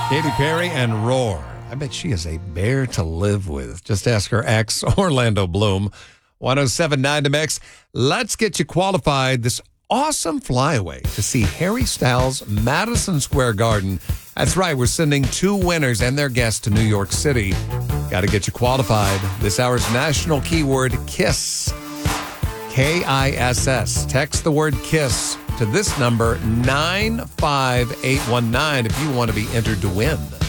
Katy Perry and Roar. I bet she is a bear to live with. Just ask her ex, Orlando Bloom. 107.9 to Mix. Let's get you qualified this awesome flyaway to see Harry Styles' Madison Square Garden. That's right, we're sending 2 winners and their guests to New York City. Got to get you qualified. This hour's national keyword, KISS. KISS. Text the word KISS to this number, 95819, if you want to be entered to win.